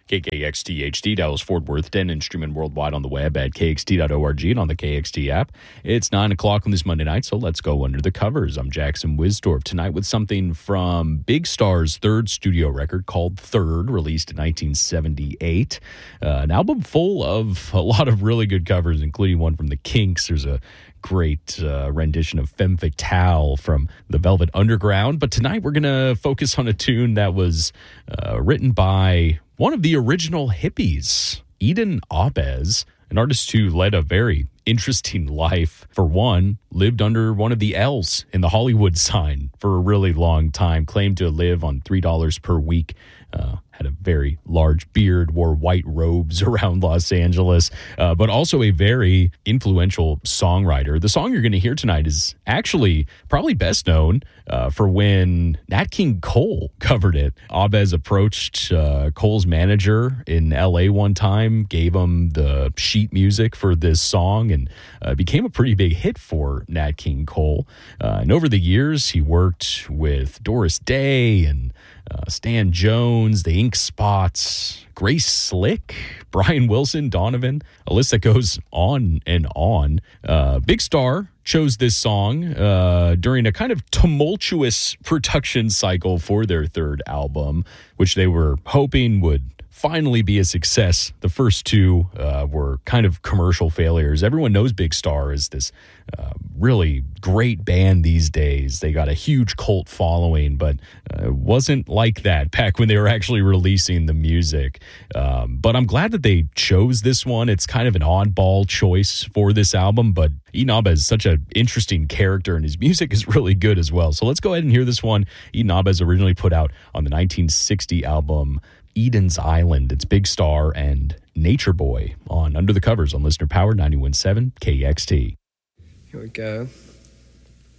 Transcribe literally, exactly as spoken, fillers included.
K K X T H D, Dallas, Fort Worth, Denton, streaming worldwide on the web at K X T dot org and on the K X T app. It's nine o'clock on this Monday night, so let's go under the covers. I'm Jackson Wisdorf tonight with something from Big Star's third studio record called Third, released in nineteen seventy-eight. Uh, an album full of a lot of really good covers, including one from the Kinks. There's a great uh, rendition of Femme Fatale from the Velvet Underground. But tonight we're going to focus on a tune that was uh, written by one of the original hippies, Eden Ahbez, an artist who led a very interesting life. For one, lived under one of the L's in the Hollywood sign for a really long time, claimed to live on three dollars per week, uh, had a very large beard, wore white robes around Los Angeles, uh, but also a very influential songwriter. The song you're going to hear tonight is actually probably best known uh, for when Nat King Cole covered it. Ahbez approached uh, Cole's manager in L A one time, gave him the sheet music for this song, and uh, became a pretty big hit for Nat King Cole. Uh, and over the years, he worked with Doris Day and Uh, Stan Jones, the Ink Spots, Grace Slick, Brian Wilson, Donovan, a list that goes on and on. Uh, Big Star chose this song uh, during a kind of tumultuous production cycle for their third album, which they were hoping would finally be a success. The first two uh, were kind of commercial failures. Everyone knows Big Star is this uh, really great band these days. They got a huge cult following, but uh, it wasn't like that back when they were actually releasing the music. Um, but I'm glad that they chose this one. It's kind of an oddball choice for this album, but Eden Ahbez is such an interesting character, and his music is really good as well. So let's go ahead and hear this one. Eden Ahbez originally put out on the nineteen sixty album Eden's Island. It's Big Star and Nature Boy on Under the Covers on Listener Power ninety-one point seven K X T. Here we go.